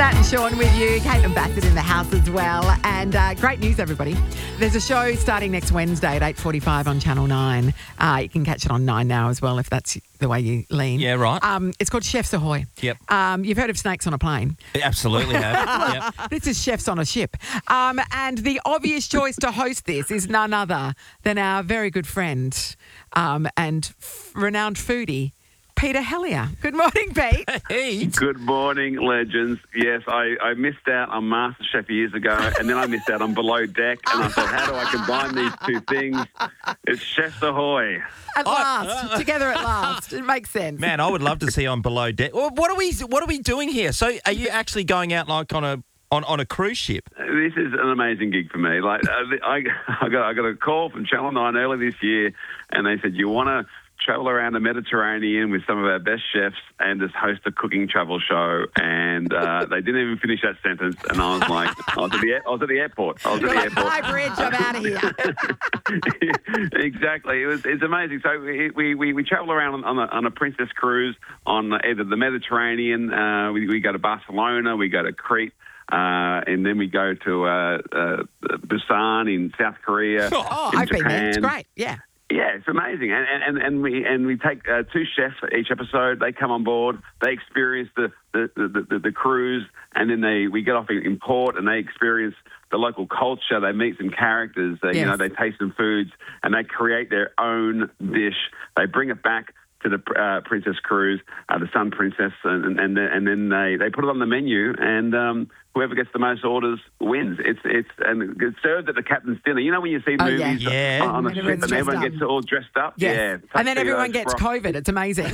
Nat and Sean with you. Caitlin Bassett in the house as well. And great news, everybody. There's a show starting next Wednesday at 8:45 on Channel 9. You can catch it on 9 now as well if that's the way you lean. Yeah, right. It's called Chefs Ahoy. Yep. You've heard of Snakes on a Plane. Absolutely have. Yep. This is Chefs on a Ship. And the obvious choice to host this is none other than our very good friend and renowned foodie, Peter Hellier. Good morning, Pete. Hey. Good morning, legends. Yes, I missed out on MasterChef years ago, and then I missed out on Below Deck, and I thought, how do I combine these two things? It's Chefs Ahoy. At last. Together at last. It makes sense. Man, I would love to see on Below Deck. Well, what are we doing here? So are you actually going out like on a cruise ship? This is an amazing gig for me. Like I got a call from Channel 9 early this year, and they said, you want to travel around the Mediterranean with some of our best chefs and just host a cooking travel show. And they didn't even finish that sentence. And I was like, I was at the airport. Hi, Bridge, I'm out of here. Exactly. It's amazing. So we travel around on a princess cruise on either the Mediterranean. We go to Barcelona. We go to Crete. And then we go to Busan in South Korea. Oh, in I've been there. Japan. It's great. Yeah. Yeah, it's amazing, and we take two chefs each episode. They come on board, they experience the cruise, and then we get off in port, and they experience the local culture. They meet some characters. Yes. They taste some foods, and they create their own dish. They bring it back to the Princess Cruise, the Sun Princess, and then they put it on the menu, and whoever gets the most orders wins. It's served at the captain's dinner. You know when you see movies on a ship and everyone gets all dressed up? Yes. Yeah. And then everyone gets COVID. It's amazing.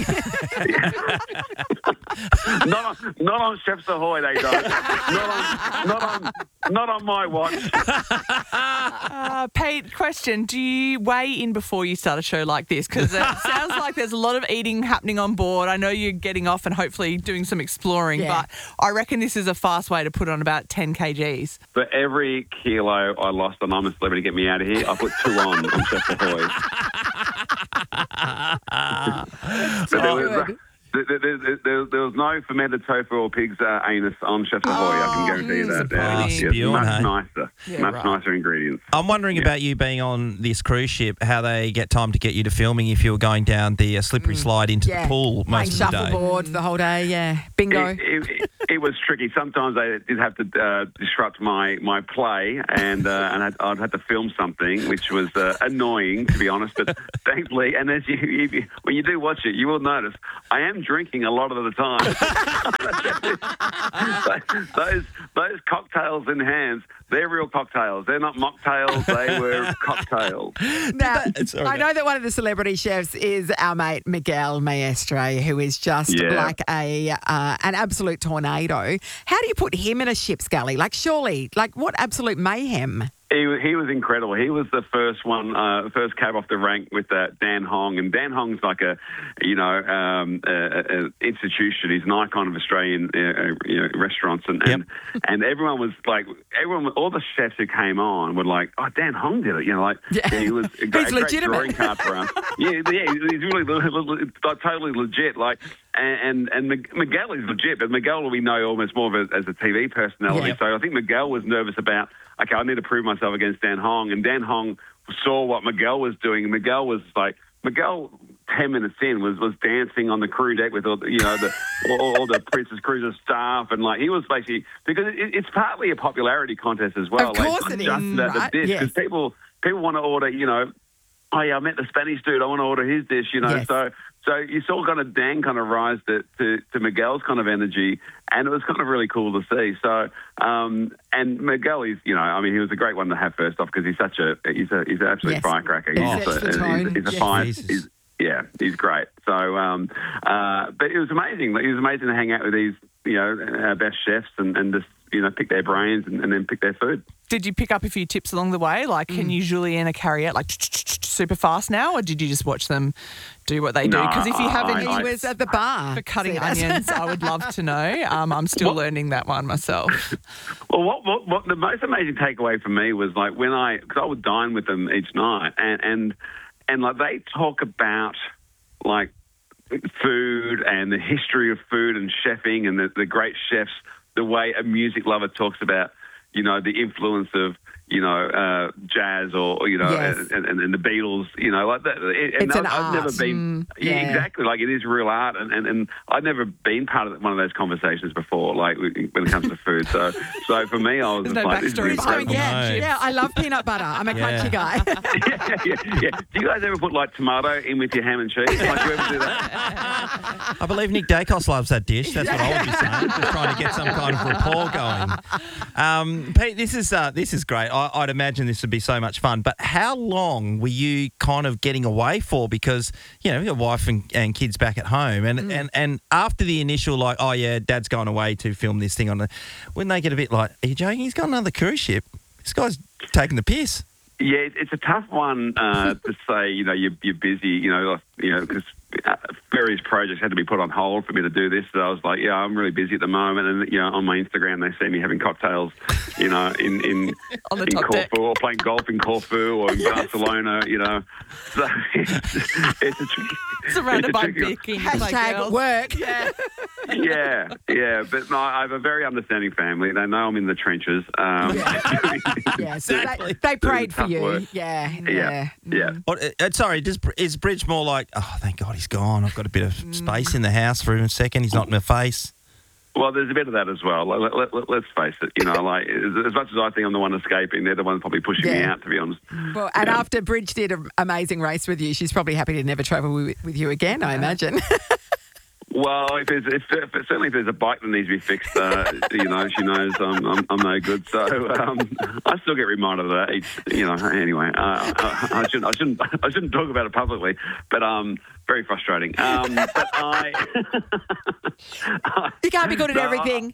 not on Chefs Ahoy, they don't. Not on my watch. Pete, question, do you weigh in before you start a show like this? Because it sounds like there's a lot of eating happening on board. I know you're getting off and hopefully doing some exploring, but I reckon this is a fast way to put on about 10 kgs. For every kilo I lost on I'm a Celebrity, Get Me Out of Here, I put 2 on Chefs Ahoy. There was no fermented tofu or pig's anus on Chef's Ahoy, I can guarantee you that. Much nicer ingredients. I'm wondering about you being on this cruise ship, how they get time to get you to filming if you were going down the slippery slide into the pool most of the day. Shuffleboard the whole day, bingo. It was tricky. Sometimes I did have to disrupt my play, and I'd have to film something, which was annoying, to be honest. But thankfully, and as when you do watch it, you will notice I am drinking a lot of the time. those cocktails in hands, they're real cocktails. They're not mocktails. They were cocktails. Now, I know that one of the celebrity chefs is our mate Miguel Maestre, who is just like an absolute tornado. How do you put him in a ship's galley? Like, surely, what absolute mayhem? He was incredible. He was the first one, first cab off the rank with Dan Hong, and Dan Hong's like a institution. He's an icon of Australian restaurants, and everyone was like, all the chefs who came on were like, oh, Dan Hong did it, he was a great drawing card for us. He's really totally legit, And Miguel is legit, but Miguel we know almost more of as a TV personality. So I think Miguel was nervous about, okay, I need to prove myself against Dan Hong. And Dan Hong saw what Miguel was doing. And Miguel 10 minutes in was dancing on the crew deck with all the Princess Cruises staff. And he was basically, because it's partly a popularity contest as well. Of course it is, right? Because people want to order, oh yeah, I met the Spanish dude, I want to order his dish, So you saw Dan rise to Miguel's kind of energy, and it was kind of really cool to see. So, and Miguel is, he was a great one to have first off because he's an absolute firecracker. He's great. So, but it was amazing. It was amazing to hang out with these, our best chefs and just, pick their brains and then pick their food. Did you pick up a few tips along the way? Can you Julienne Carriette super fast now, or did you just watch them do what they do? Because if you haven't, he was at the bar for cutting onions. I would love to know. I'm still learning that one myself. Well, what the most amazing takeaway for me was because I would dine with them each night, and they talk about food and the history of food and chefing and the great chefs the way a music lover talks about, the influence of, jazz or yes. and the Beatles, like that. And I've never been exactly like it is real art, and I've never been part of one of those conversations before. Like when it comes to food, so for me, I was just like, this is incredible. Yeah, I love peanut butter. I'm a crunchy guy. yeah. Do you guys ever put like tomato in with your ham and cheese? Like, do you ever do that? I believe Nick Dacos loves that dish. That's what I would be saying. Just trying to get some kind of rapport going. Pete, this is great. I'd imagine this would be so much fun. But how long were you kind of getting away for? Because, your wife and kids back at home. And after the initial, like, oh, yeah, Dad's going away to film this thing when they get a bit like, are you joking? He's got another cruise ship. This guy's taking the piss. Yeah, it's a tough one to say, you're busy, because various projects had to be put on hold for me to do this. So I was like, yeah, I'm really busy at the moment. And, on my Instagram, they see me having cocktails, in Corfu or playing golf in Corfu or in Barcelona, So it's surrounded by bikini. Hashtag work. Yeah. But no, I have a very understanding family. They know I'm in the trenches. So they prayed for you. Work. Yeah. Sorry, is Bridge more like, oh, thank God he's gone. I've got a bit of space in the house for a second. He's not in my face. Well, there's a bit of that as well. Let's face it. Like as much as I think I'm the one escaping, they're the ones probably pushing me out, to be honest. Well, and after Bridge did an amazing race with you, she's probably happy to never travel with you again, I imagine. Well, certainly if there's a bike that needs to be fixed, she knows I'm no good. So I still get reminded of that. Anyway, I shouldn't talk about it publicly, but very frustrating. But you can't be good at everything.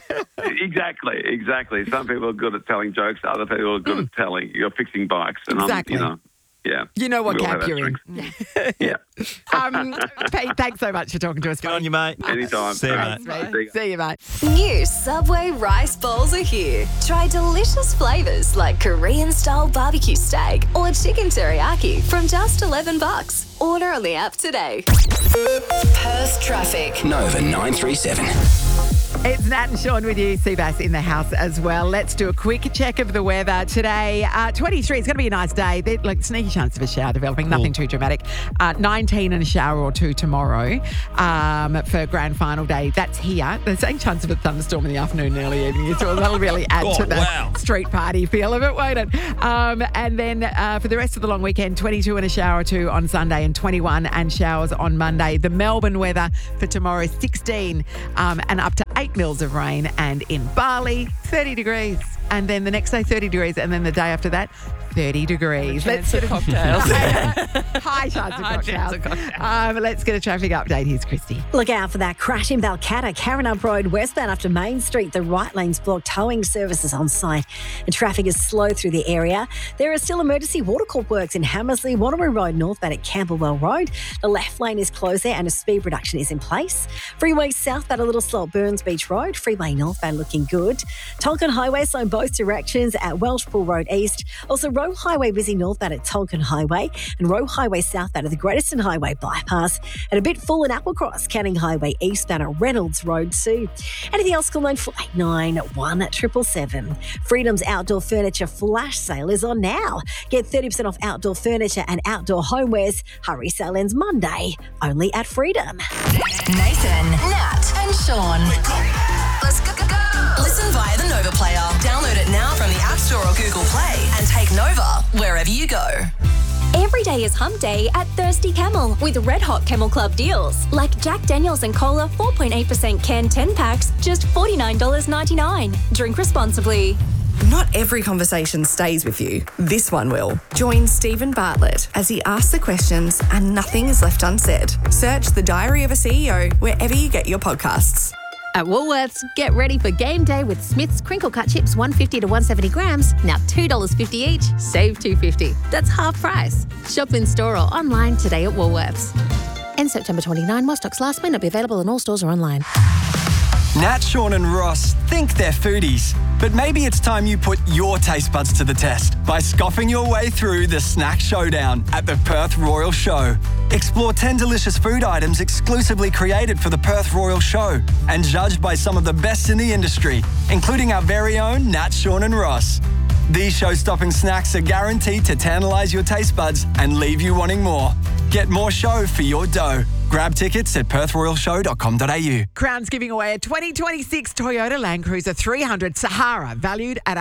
Exactly. Some people are good at telling jokes. Other people are good at fixing bikes, and exactly. Yeah. You know what camp you're in. Yeah. Pete, thanks so much for talking to us. Good on you, mate. Anytime. See you, mate. See you, mate. New Subway rice bowls are here. Try delicious flavours like Korean-style barbecue steak or chicken teriyaki from just $11. Order on the app today. Perth traffic. Nova 937. It's Nat and Sean with you. Seabass in the house as well. Let's do a quick check of the weather today. 23, it's going to be a nice day. Like sneaky chance of a shower developing, nothing too dramatic. 19 and a shower or two tomorrow for grand final day. That's here. There's a chance of a thunderstorm in the afternoon and early evening. So that'll really add to the street party feel of it, won't it? And then for the rest of the long weekend, 22 and a shower or two on Sunday and 21 and showers on Monday. The Melbourne weather for tomorrow, 16 and up to 8 mils of rain, and in Bali, 30 degrees. And then the next day, 30 degrees. And then the day after that, 30 degrees. Let's get cocktails. High chance of cocktails. Let's get a traffic update. Here's Christy. Look out for that crash in Balcatta, Karrinyup Road, westbound up to Main Street. The right lane's blocked, towing services on site. And traffic is slow through the area. There are still emergency watercourt works in Hammersley, Wanneroo Road, northbound at Camberwell Road. The left lane is closed there and a speed reduction is in place. Freeway southbound a little slow at Burns Beach Road. Freeway northbound looking good. Tolkien Highway slow in both directions at Welshpool Road East. Also Roe Highway busy northbound at Tolkien Highway and Roe Highway southbound at the Greateston Highway bypass, and a bit full in Applecross, Canning Highway eastbound at Reynolds Road too. Anything else, call 9489 1777. Freedom's outdoor furniture flash sale is on now. Get 30% off outdoor furniture and outdoor homewares. Hurry sale ends Monday, only at Freedom. Nathan, Nat and Sean. Let's go. Listen via the Nova player. Download it now from the App Store or Google Play and take Nova wherever you go. Every day is hump day at Thirsty Camel with red hot Camel Club deals. Like Jack Daniels and Cola 4.8% can 10 packs, just $49.99. Drink responsibly. Not every conversation stays with you. This one will. Join Stephen Bartlett as he asks the questions and nothing is left unsaid. Search The Diary of a CEO wherever you get your podcasts. At Woolworths, get ready for game day with Smith's crinkle cut chips 150 to 170 grams, now $2.50 each, save $2.50. That's half price. Shop in store or online today at Woolworths. End September 29, while stocks last, may not be available in all stores or online. Nat, Sean and Ross think they're foodies, But maybe it's time you put your taste buds to the test by scoffing your way through the Snack Showdown at the Perth Royal Show. Explore 10 delicious food items exclusively created for the Perth Royal Show and judged by some of the best in the industry, including our very own Nat, Sean and Ross. These show-stopping snacks are guaranteed to tantalise your taste buds and leave you wanting more. Get more show for your dough. Grab tickets at perthroyalshow.com.au. Crown's giving away a 2026 Toyota Land Cruiser 300 Sahara, valued at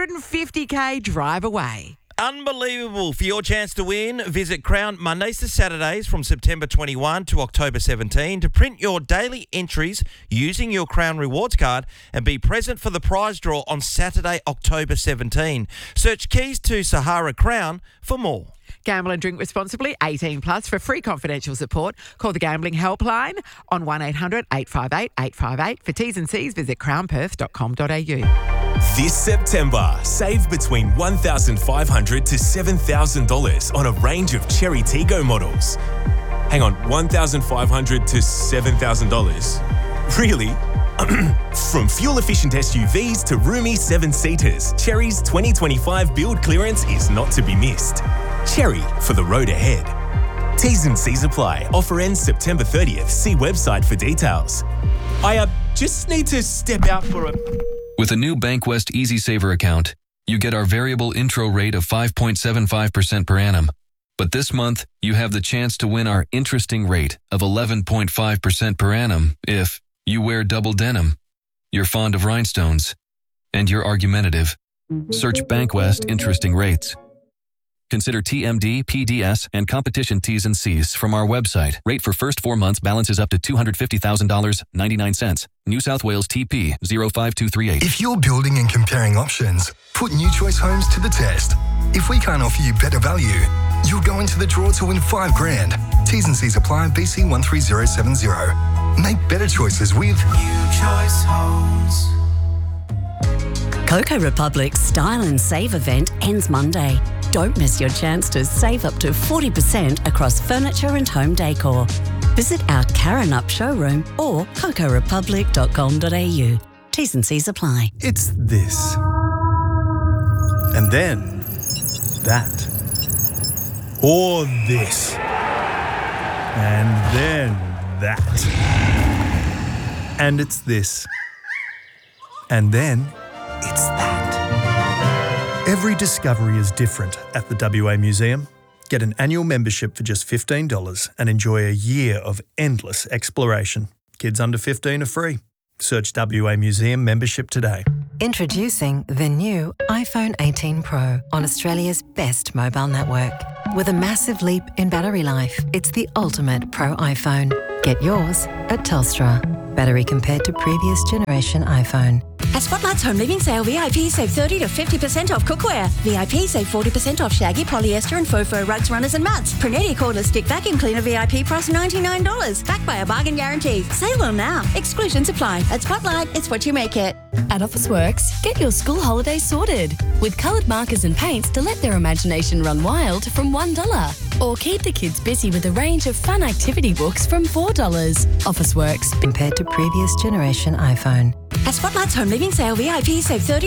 $150K drive away. Unbelievable. For your chance to win, visit Crown Mondays to Saturdays from September 21 to October 17 to print your daily entries using your Crown Rewards card and be present for the prize draw on Saturday, October 17. Search Keys to Sahara Crown for more. Gamble and drink responsibly, 18 plus. For free confidential support, call the Gambling Helpline on 1800 858 858. For T's and C's, visit crownperth.com.au. This September, save between $1,500 to $7,000 on a range of Cherry Tiggo models. Hang on, $1,500 to $7,000? Really? From fuel-efficient SUVs to roomy seven-seaters, Cherry's 2025 build clearance is not to be missed. Cherry for the road ahead. T's and C's apply. Offer ends September 30th. See website for details. I just need to step out for a... With a new Bankwest EasySaver account, you get our variable intro rate of 5.75% per annum. But this month, you have the chance to win our interesting rate of 11.5% per annum if you wear double denim, you're fond of rhinestones, and you're argumentative. Search Bankwest Interesting Rates. Consider TMD, PDS, and competition T's and C's from our website. Rate for first 4 months balances up to $250,000, 99 cents. New South Wales TP 05238. If you're building and comparing options, put New Choice Homes to the test. If we can't offer you better value, you'll go into the draw to win $5,000. T's and C's apply. BC 13070. Make better choices with New Choice Homes. Coco Republic's Style and Save event ends Monday. Don't miss your chance to save up to 40% across furniture and home decor. Visit our Karen Up showroom or cocorepublic.com.au. T's and C's apply. It's this. And then that. Or this. And then that. And it's this. And then it's that. Every discovery is different at the WA Museum. Get an annual membership for just $15 and enjoy a year of endless exploration. Kids under 15 are free. Search WA Museum membership today. Introducing the new iPhone 18 Pro on Australia's best mobile network. With a massive leap in battery life, it's the ultimate Pro iPhone. Get yours at Telstra. Battery compared to previous generation iPhone. At Spotlight's Home Living Sale, VIP save 30 to 50% off cookware. VIP save 40% off shaggy, polyester and faux fur rugs, runners and mats. Prunetti cordless stick vacuum cleaner VIP price $99. Backed by a bargain guarantee. Sale on now. Exclusions apply. At Spotlight, it's what you make it. At Officeworks, get your school holidays sorted with coloured markers and paints to let their imagination run wild from $1. Or keep the kids busy with a range of fun activity books from $4. Officeworks. Compared to previous generation iPhone. At Spotlight's Home Living Sale, VIP save 30